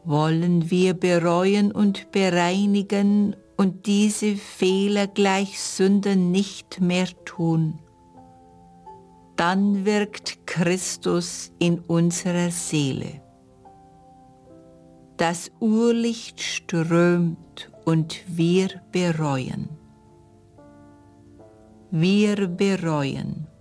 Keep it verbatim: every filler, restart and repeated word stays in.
wollen wir bereuen und bereinigen und diese Fehler gleich Sünden nicht mehr tun. Dann wirkt Christus in unserer Seele. Das Urlicht strömt und wir bereuen. Wir bereuen.